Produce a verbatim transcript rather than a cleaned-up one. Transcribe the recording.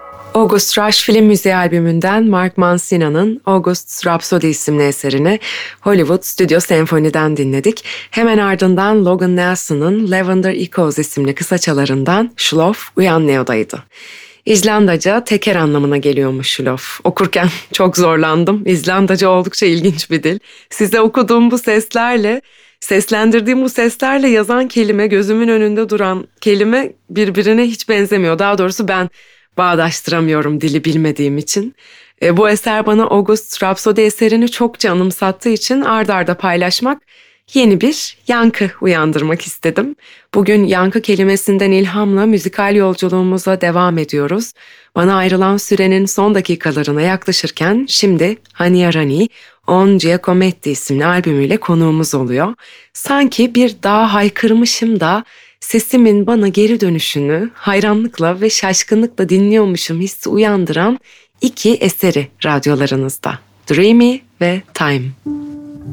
August Rush film müziği albümünden Mark Mancina'nın August Rhapsody isimli eserini Hollywood Studio Senfoni'den dinledik. Hemen ardından Logan Nelson'ın Lavender Echoes isimli kısaçalarından Şlof Uyan Neo'daydı. İzlandaca teker anlamına geliyormuş şlof. Okurken çok zorlandım. İzlandaca oldukça ilginç bir dil. Size okuduğum bu seslerle, seslendirdiğim bu seslerle yazan kelime, gözümün önünde duran kelime birbirine hiç benzemiyor. Daha doğrusu ben bağdaştıramıyorum dili bilmediğim için. E, bu eser bana August Rhapsody eserini çokça anımsattığı için ard arda paylaşmak, yeni bir yankı uyandırmak istedim. Bugün yankı kelimesinden ilhamla müzikal yolculuğumuza devam ediyoruz. Bana ayrılan sürenin son dakikalarına yaklaşırken şimdi Hania Rani, On Giacometti isimli albümüyle konuğumuz oluyor. Sanki bir dağa haykırmışım da sesimin bana geri dönüşünü hayranlıkla ve şaşkınlıkla dinliyormuşum hissi uyandıran iki eseri radyolarınızda. Dreamy ve Time.